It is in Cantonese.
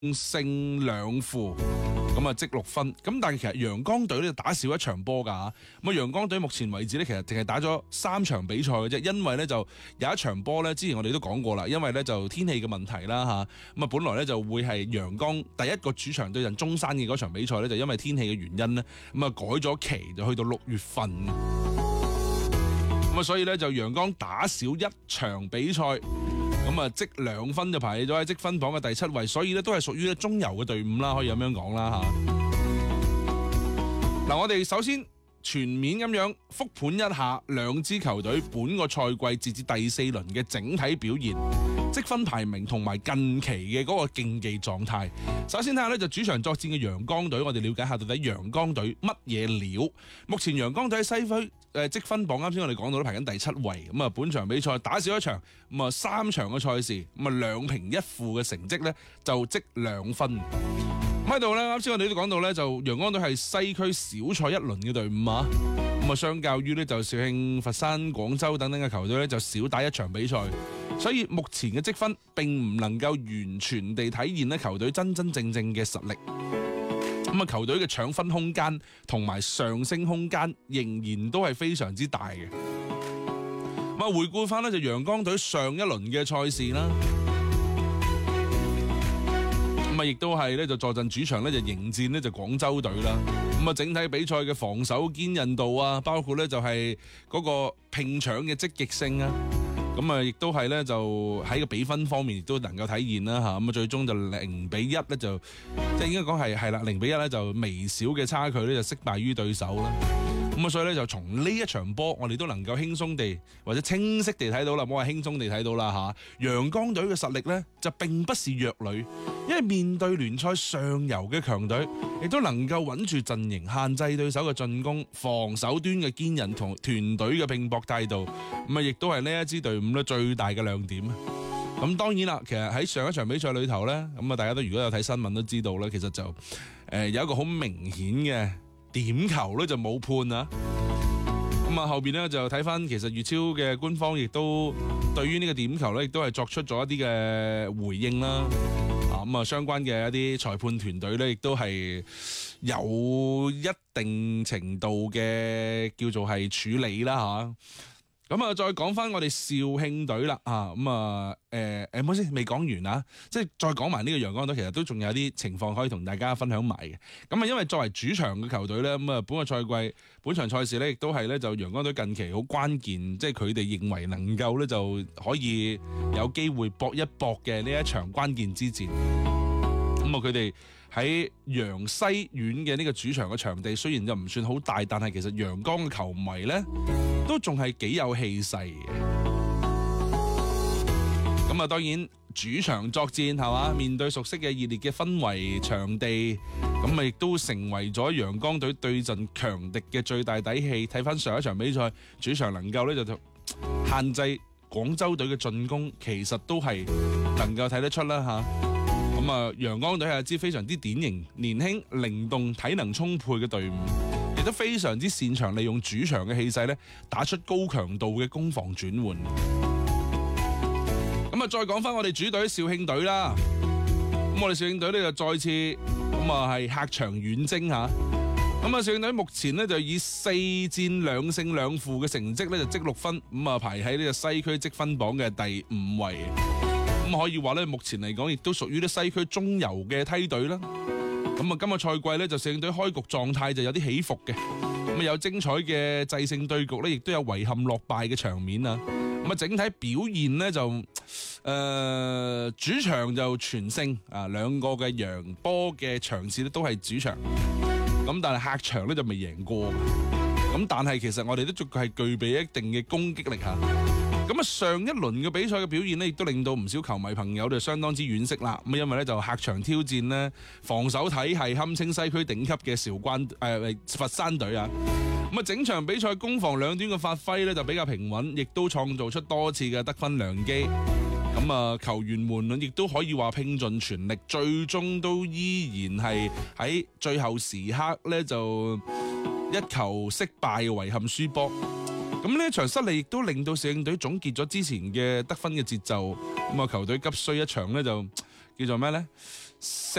勝2負，咁啊積6分。咁但係其實陽光隊咧打少一場波㗎。咁啊陽光隊目前為止咧其實淨係打咗3場比賽嘅啫，因為咧就有一場波咧之前我哋都講過啦，因為咧就天氣嘅問題啦嚇。咁啊本來咧就會係陽光第一個主場對陣中山嘅嗰場比賽咧，就因為天氣嘅原因咧，咁啊改咗期就去到6月份。咁啊所以咧就陽光打少一場比賽。咁啊，積2分就排咗喺積分榜嘅第7位，所以咧都係屬於中游嘅隊伍啦，可以咁樣講啦吓。嗱，我哋首先全面咁樣復盤一下兩支球隊本個賽季截至第4輪嘅整體表現、積分排名同埋近期嘅嗰個競技狀態。首先睇下咧就主場作戰嘅陽光隊，我哋了解下到底陽光隊乜嘢料。目前陽光隊喺西區積分榜啱先我哋講到都排緊第7位。咁啊本場比賽打少一場，咁啊3場嘅賽事，咁啊2平1負嘅成績咧就積2分。喺度咧，啱先我哋都講到咧，就陽光隊係西區少賽一輪嘅隊伍啊。咁啊，相較於咧就肇慶、佛山、廣州等等嘅球隊咧，就少打一場比賽，所以目前嘅積分並唔能夠完全地體現咧球隊真真正正嘅實力。咁啊，球隊嘅搶分空間同埋上升空間仍然都係非常之大嘅。咁啊，回顧翻咧就陽光隊上一輪嘅賽事啦。咁啊，亦都係咧就坐鎮主場咧就迎戰呢就廣州隊啦。咁啊，整體比賽嘅防守堅韌度啊，包括咧就係嗰個拼搶嘅積極性啊，咁啊，亦都係咧就喺個比分方面亦都能夠體現啦吓。咁啊，最終就0比1咧就即係應該講係啦，0比1咧就微小嘅差距咧就惜敗於對手啦。咁啊，所以咧就從呢一場波，我哋都能夠輕鬆地或者清晰地睇到啦，唔好話輕鬆地睇到啦吓。陽光隊嘅實力咧就並不是弱旅，因為面對聯賽上游嘅強隊，亦都能夠穩住陣型，限制對手嘅進攻，防守端嘅堅韌同團隊嘅拼搏態度，咁啊，亦都係呢一支隊伍咧最大嘅亮點。咁當然啦，其實喺上一場比賽裏頭咧，咁啊，大家都如果有睇新聞都知道咧，其實就有一個好明顯嘅點球咧就冇判啊。咁啊，後邊咧就睇翻，其實粵超嘅官方亦都對於呢個點球咧，亦都係作出咗一啲嘅回應啦。咁啊，相關嘅一啲裁判團隊咧，亦都係有一定程度嘅叫做係處理啦吓。咁啊，再講翻我哋肇慶隊啦，咁啊，唔好先，未講完啊，即係再講埋呢個陽光隊，其實都仲有啲情況可以同大家分享埋嘅。咁啊，因為作為主場嘅球隊咧，咁啊，本個賽季本場賽事咧，亦都係咧就陽光隊近期好關鍵，即係佢哋認為能夠咧就可以有機會搏一搏嘅呢一場關鍵之戰。咁啊，佢哋喺陽西縣嘅呢個主場嘅場地，雖然就唔算好大，但係其實陽光嘅球迷咧都仲係幾有氣勢嘅。咁啊，當然主場作戰係嘛，面對熟悉嘅熱烈嘅氛圍場地，咁啊亦都成為咗陽光隊對陣強敵嘅最大底氣。睇翻上一場比賽，主場能夠咧就限制廣州隊嘅進攻，其實都係能夠睇得出啦吓。咁啊，陽光隊係一支非常之典型、年輕、靈動、體能充沛嘅隊伍，亦都非常之擅長利用主場嘅氣勢咧，打出高強度嘅攻防轉換。咁啊，再講翻我哋主隊肇慶隊啦。咁我哋肇慶隊咧就再次咁啊係客場遠征吓。咁啊，肇慶隊目前咧就以4戰2勝2負嘅成績咧就積6分，咁啊排喺呢個西區積分榜嘅第5位。咁可以話咧，目前嚟講亦都屬於啲西區中游嘅梯隊啦。咁啊，今個賽季咧就肇慶隊開局狀態就有啲起伏嘅。咁啊，有精彩嘅制勝對局咧，亦都有遺憾落敗嘅場面啊。咁啊，整體表現咧就主場就全勝啊，2個嘅贏波嘅場次咧都係主場。咁但係客場咧就未贏過。咁但係其實我哋都仲係具備一定嘅攻擊力吓。咁啊，上一輪嘅比賽嘅表現呢，亦都令到唔少球迷朋友就相當之惋惜啦。咁因為咧就客場挑戰呢，防守體系堪稱西區頂級嘅佛山隊啊。咁啊，整場比賽攻防兩端嘅發揮咧就比較平穩，亦都創造出多次嘅得分良機。咁啊，球員們亦都可以話拼盡全力，最終都依然係喺最後時刻咧就一球惜敗嘅遺憾輸波。咁呢一場失利亦都令到肇慶隊總結咗之前嘅得分嘅節奏，咁啊球隊急需一場呢就叫做咩咧？